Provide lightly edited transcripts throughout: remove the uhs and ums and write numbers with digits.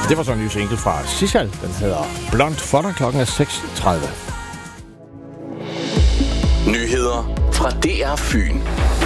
Det var så en ny single fra Sissal. Den hedder Blond Fodder. Klokken er 6:30. Nyheder fra DR Fyn.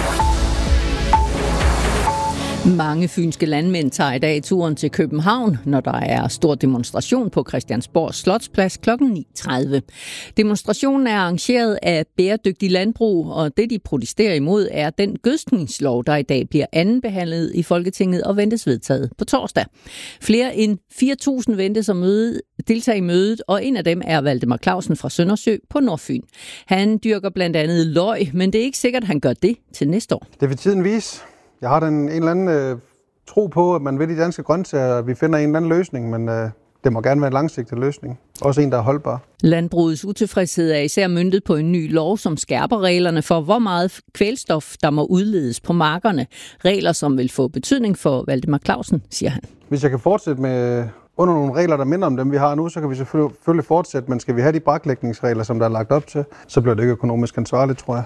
Mange fynske landmænd tager i dag turen til København, når der er stor demonstration på Christiansborg Slotsplads kl. 9:30. Demonstrationen er arrangeret af Bæredygtig Landbrug, og det de protesterer imod er den gødskningslov, der i dag bliver andenbehandlet i Folketinget og ventes vedtaget på torsdag. Flere end 4.000 ventes at deltage i mødet, og en af dem er Valdemar Clausen fra Søndersø på Nordfyn. Han dyrker blandt andet løg, men det er ikke sikkert, at han gør det til næste år. Det vil tiden vise. Jeg har en eller anden tro på, at man ved de danske grøntsager, at vi finder en eller anden løsning, men det må gerne være en langsigtet løsning. Også en, der er holdbar. Landbrugets utilfredshed er især møntet på en ny lov, som skærper reglerne for, hvor meget kvælstof, der må udledes på markerne. Regler, som vil få betydning for Valdemar Clausen, siger han. Hvis jeg kan fortsætte med under nogle regler, der minder om dem, vi har nu, så kan vi selvfølgelig fortsætte, men skal vi have de braklægningsregler, som der er lagt op til, så bliver det ikke økonomisk ansvarligt, tror jeg.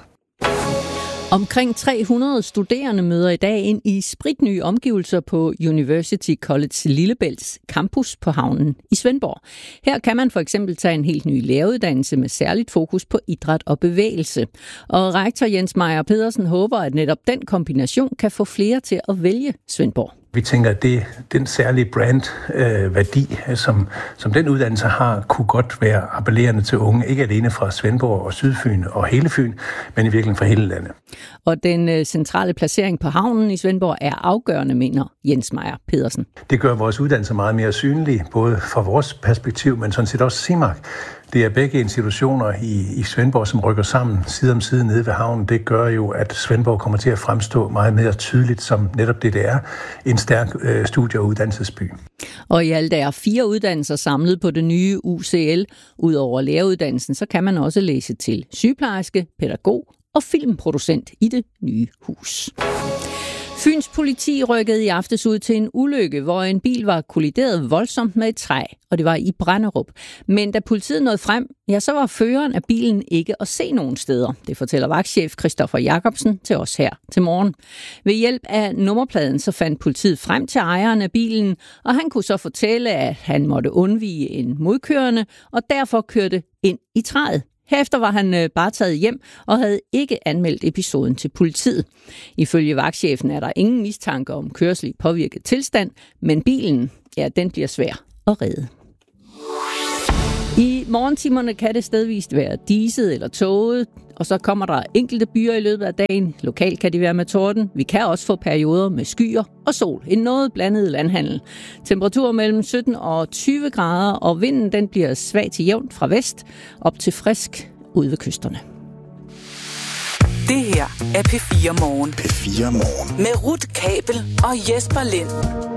Omkring 300 studerende møder i dag ind i spritnye omgivelser på University College Lillebælts campus på havnen i Svendborg. Her kan man for eksempel tage en helt ny læreruddannelse med særligt fokus på idræt og bevægelse. Og rektor Jens Meier Pedersen håber, at netop den kombination kan få flere til at vælge Svendborg. Vi tænker, at den særlige brandværdi, som den uddannelse har, kunne godt være appellerende til unge, ikke alene fra Svendborg og Sydfyn og hele Fyn, men i virkeligheden fra hele landet. Og den centrale placering på havnen i Svendborg er afgørende, mener Jens Meier Pedersen. Det gør vores uddannelse meget mere synlig, både fra vores perspektiv, men sådan set også CIMAC. Det er begge institutioner i Svendborg, som rykker sammen side om side nede ved havnen. Det gør jo, at Svendborg kommer til at fremstå meget mere tydeligt som netop det er, en stærk studie- og uddannelsesby. Og i alt er 4 uddannelser samlet på det nye UCL. Udover læreruddannelsen, så kan man også læse til sygeplejerske, pædagog og filmproducent i det nye hus. Fyns politi rykkede i aftes ud til en ulykke, hvor en bil var kollideret voldsomt med et træ, og det var i Brenderup. Men da politiet nåede frem, så var føreren af bilen ikke at se nogen steder. Det fortæller vagtchef Christoffer Jacobsen til os her til morgen. Ved hjælp af nummerpladen så fandt politiet frem til ejeren af bilen, og han kunne så fortælle, at han måtte undvige en modkørende, og derfor kørte ind i træet. Herefter var han bare taget hjem og havde ikke anmeldt episoden til politiet. Ifølge vagtchefen er der ingen mistanke om kørsel i påvirket tilstand, men bilen, den bliver svær at redde. I morgentimerne kan det stedvist være diset eller tåget, og så kommer der enkelte byer i løbet af dagen. Lokalt kan de være med torden. Vi kan også få perioder med skyer og sol. En noget blandet landhandel. Temperaturer mellem 17 og 20 grader, og vinden den bliver svag til jævn fra vest op til frisk ude ved kysterne. Det her er P4 Morgen. P4 Morgen. Med Ruth Kabel og Jesper Lind.